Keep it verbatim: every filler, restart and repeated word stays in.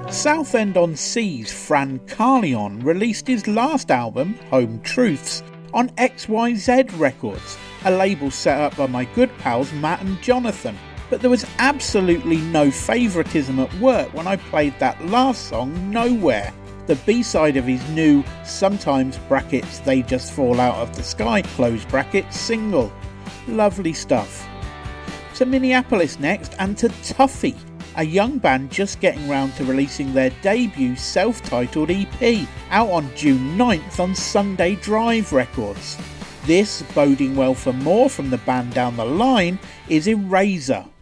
Southend-on-Sea's Fran Carleon released his last album, Home Truths, on X Y Z Records, a label set up by my good pals Matt and Jonathan. But there was absolutely no favouritism at work when I played that last song, Nowhere, the B-side of his new, sometimes brackets they just fall out of the sky, close brackets, single. Lovely stuff. To Minneapolis next, and to Tuffy, a young band just getting round to releasing their debut self-titled E P, out on June ninth on Sunday Drive Records. This, boding well for more from the band down the line, is Eraser.